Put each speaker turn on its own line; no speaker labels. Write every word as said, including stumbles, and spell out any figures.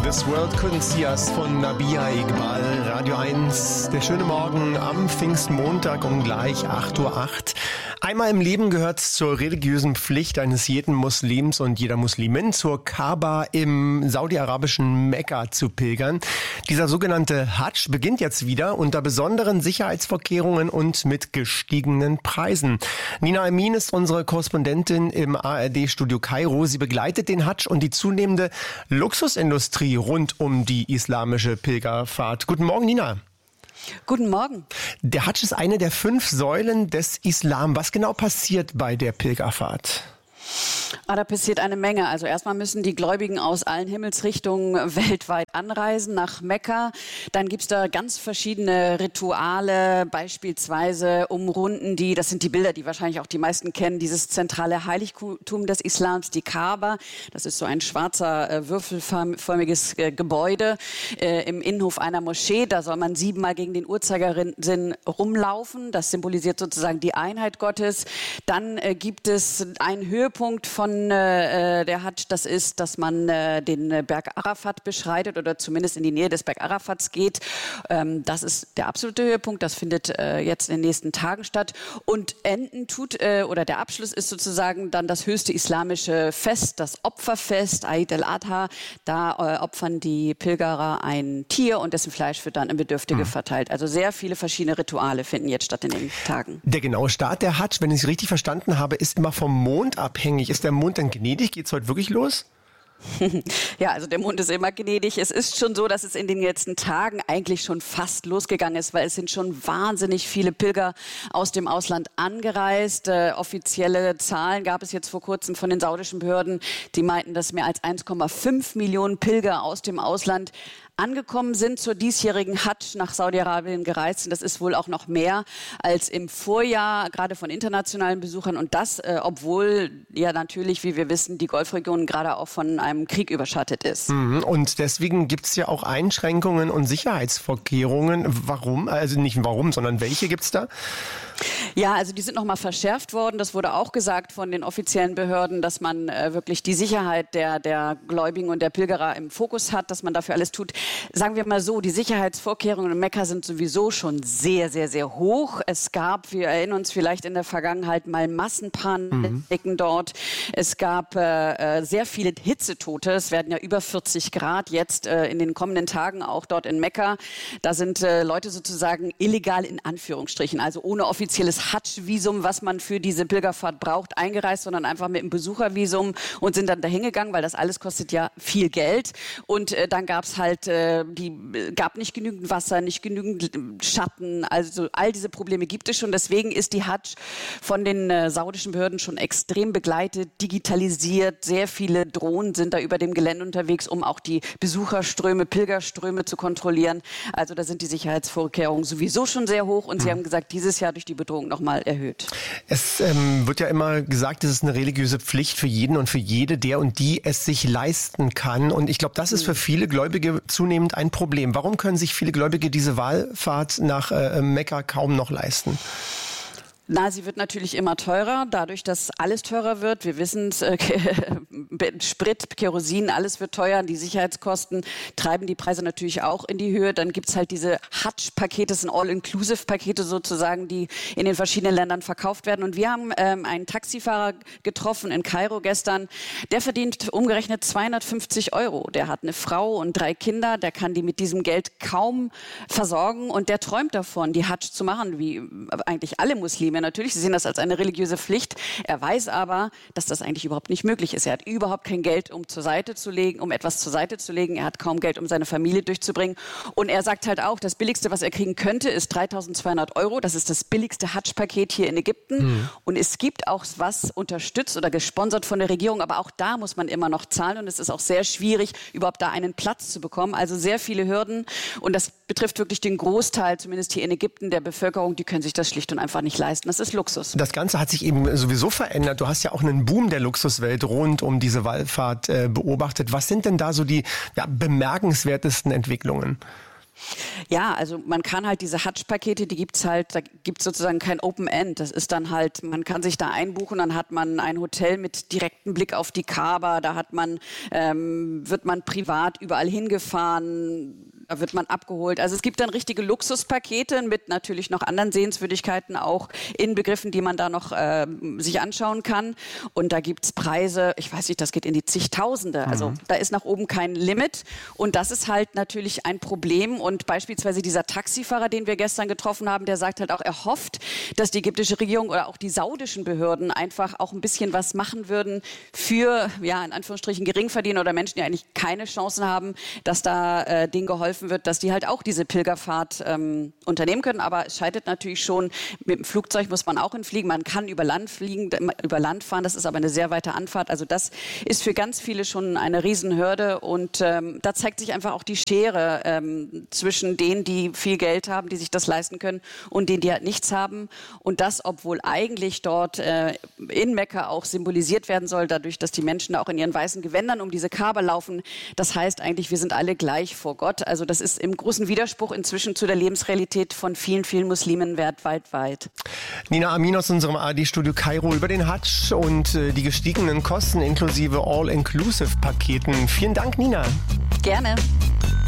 This World Couldn't See Us von Nabihah Iqbal, Radio eins. Der schöne Morgen am Pfingstmontag um gleich acht Uhr acht. Einmal im Leben gehört zur religiösen Pflicht eines jeden Muslims und jeder Muslimin, zur Kaaba im saudi-arabischen Mekka zu pilgern. Dieser sogenannte Hadsch beginnt jetzt wieder unter besonderen Sicherheitsvorkehrungen und mit gestiegenen Preisen. Nina Amin ist unsere Korrespondentin im A R D-Studio Kairo. Sie begleitet den Hadsch und die zunehmende Luxusindustrie rund um die islamische Pilgerfahrt. Guten Morgen, Nina.
Guten Morgen.
Der Hadsch ist eine der fünf Säulen des Islam. Was genau passiert bei der Pilgerfahrt?
Ah, da passiert eine Menge. Also erstmal müssen die Gläubigen aus allen Himmelsrichtungen weltweit anreisen nach Mekka. Dann gibt's da ganz verschiedene Rituale, beispielsweise umrunden die, das sind die Bilder, die wahrscheinlich auch die meisten kennen, dieses zentrale Heiligtum des Islams, die Kaaba. Das ist so ein schwarzer, äh, würfelförmiges äh, Gebäude äh, im Innenhof einer Moschee. Da soll man siebenmal gegen den Uhrzeigersinn rumlaufen. Das symbolisiert sozusagen die Einheit Gottes. Dann äh, gibt es einen Höhepunkt von äh, der Hadsch, das ist, dass man äh, den Berg Arafat beschreitet oder zumindest in die Nähe des Berg Arafats geht. Ähm, das ist der absolute Höhepunkt. Das findet äh, jetzt in den nächsten Tagen statt. Und enden tut, äh, oder der Abschluss ist sozusagen dann das höchste islamische Fest, das Opferfest, Eid al-Adha. Da äh, opfern die Pilgerer ein Tier und dessen Fleisch wird dann an Bedürftige mhm. verteilt. Also sehr viele verschiedene Rituale finden jetzt statt in den Tagen.
Der genaue Start der Hadsch, wenn ich es richtig verstanden habe, ist immer vom Mond abhängig. Ist der Mond dann gnädig? Geht es heute wirklich los?
Ja, also der Mond ist immer gnädig. Es ist schon so, dass es in den letzten Tagen eigentlich schon fast losgegangen ist, weil es sind schon wahnsinnig viele Pilger aus dem Ausland angereist. Äh, offizielle Zahlen gab es jetzt vor kurzem von den saudischen Behörden, die meinten, dass mehr als eins Komma fünf Millionen Pilger aus dem Ausland angekommen sind, zur diesjährigen Hadsch nach Saudi-Arabien gereist sind. Das ist wohl auch noch mehr als im Vorjahr, gerade von internationalen Besuchern. Und das, äh, obwohl ja natürlich, wie wir wissen, die Golfregion gerade auch von einem Krieg überschattet ist.
Und deswegen gibt es ja auch Einschränkungen und Sicherheitsvorkehrungen. Warum? Also nicht warum, sondern welche gibt es da?
Ja, also die sind nochmal verschärft worden. Das wurde auch gesagt von den offiziellen Behörden, dass man äh, wirklich die Sicherheit der, der Gläubigen und der Pilgerer im Fokus hat, dass man dafür alles tut. Sagen wir mal so, die Sicherheitsvorkehrungen in Mekka sind sowieso schon sehr, sehr, sehr hoch. Es gab, wir erinnern uns vielleicht in der Vergangenheit mal Massenpaniken mhm. dort. Es gab äh, sehr viele Hitzetote. Es werden ja über vierzig Grad jetzt äh, in den kommenden Tagen auch dort in Mekka. Da sind äh, Leute sozusagen illegal in Anführungsstrichen, also ohne offizielles Hadsch-Visum, was man für diese Pilgerfahrt braucht, eingereist, sondern einfach mit einem Besuchervisum und sind dann dahin gegangen, weil das alles kostet ja viel Geld. Und äh, dann gab es halt, äh, die gab nicht genügend Wasser, nicht genügend Schatten. Also all diese Probleme gibt es schon. Deswegen ist die Hadsch von den äh, saudischen Behörden schon extrem begleitet, digitalisiert. Sehr viele Drohnen sind da über dem Gelände unterwegs, um auch die Besucherströme, Pilgerströme zu kontrollieren. Also da sind die Sicherheitsvorkehrungen sowieso schon sehr hoch. Und mhm. Sie haben gesagt, dieses Jahr durch die Bedrohung nochmal erhöht.
Es ähm, wird ja immer gesagt, es ist eine religiöse Pflicht für jeden und für jede, der und die es sich leisten kann. Und ich glaube, das ist für viele Gläubige zunehmend ein Problem. Warum können sich viele Gläubige diese Wallfahrt nach äh, Mekka kaum noch leisten?
Na, sie wird natürlich immer teurer, dadurch, dass alles teurer wird. Wir wissen es, äh, Sprit, Kerosin, alles wird teuer. Die Sicherheitskosten treiben die Preise natürlich auch in die Höhe. Dann gibt's halt diese Hadsch-Pakete, das sind All-Inclusive-Pakete sozusagen, die in den verschiedenen Ländern verkauft werden. Und wir haben ähm, einen Taxifahrer getroffen in Kairo gestern. Der verdient umgerechnet zweihundertfünfzig Euro. Der hat eine Frau und drei Kinder. Der kann die mit diesem Geld kaum versorgen. Und der träumt davon, die Hadsch zu machen, wie eigentlich alle Muslime. Natürlich, sie sehen das als eine religiöse Pflicht. Er weiß aber, dass das eigentlich überhaupt nicht möglich ist. Er hat überhaupt kein Geld, um zur Seite zu legen, um etwas zur Seite zu legen. Er hat kaum Geld, um seine Familie durchzubringen. Und er sagt halt auch, das Billigste, was er kriegen könnte, ist dreitausendzweihundert Euro. Das ist das billigste Hadsch-Paket hier in Ägypten. Mhm. Und es gibt auch was unterstützt oder gesponsert von der Regierung. Aber auch da muss man immer noch zahlen. Und es ist auch sehr schwierig, überhaupt da einen Platz zu bekommen. Also sehr viele Hürden. Und das betrifft wirklich den Großteil, zumindest hier in Ägypten, der Bevölkerung. Die können sich das schlicht und einfach nicht leisten. Das ist Luxus.
Das Ganze hat sich eben sowieso verändert. Du hast ja auch einen Boom der Luxuswelt rund um diese Wallfahrt äh, beobachtet. Was sind denn da so die ja, bemerkenswertesten Entwicklungen?
Ja, also man kann halt diese Hajj-Pakete, die gibt's halt, da gibt's sozusagen kein Open End. Das ist dann halt, man kann sich da einbuchen, dann hat man ein Hotel mit direktem Blick auf die Kaaba, da hat man, ähm, wird man privat überall hingefahren, da wird man abgeholt. Also es gibt dann richtige Luxuspakete mit natürlich noch anderen Sehenswürdigkeiten auch inbegriffen, die man da noch äh, sich anschauen kann. Und da gibt's Preise, ich weiß nicht, das geht in die zigtausende. Also mhm. da ist nach oben kein Limit. Und das ist halt natürlich ein Problem. Und beispielsweise dieser Taxifahrer, den wir gestern getroffen haben, der sagt halt auch, er hofft, dass die ägyptische Regierung oder auch die saudischen Behörden einfach auch ein bisschen was machen würden für, ja, in Anführungsstrichen Geringverdiener oder Menschen, die eigentlich keine Chancen haben, dass da äh, denen geholfen wird, dass die halt auch diese Pilgerfahrt ähm, unternehmen können. Aber es scheitert natürlich schon, mit dem Flugzeug muss man auch hinfliegen. Man kann über Land fliegen, über Land fahren. Das ist aber eine sehr weite Anfahrt. Also das ist für ganz viele schon eine Riesenhürde. Und ähm, da zeigt sich einfach auch die Schere ähm, zwischen denen, die viel Geld haben, die sich das leisten können, und denen, die halt nichts haben. Und das, obwohl eigentlich dort äh, in Mekka auch symbolisiert werden soll, dadurch, dass die Menschen auch in ihren weißen Gewändern um diese Kaaba laufen. Das heißt eigentlich, wir sind alle gleich vor Gott. Also das ist im großen Widerspruch inzwischen zu der Lebensrealität von vielen, vielen Muslimen weltweit.
Nina Amin aus unserem A R D-Studio Kairo über den Hadsch und äh, die gestiegenen Kosten inklusive All-Inclusive-Paketen. Vielen Dank, Nina.
Gerne.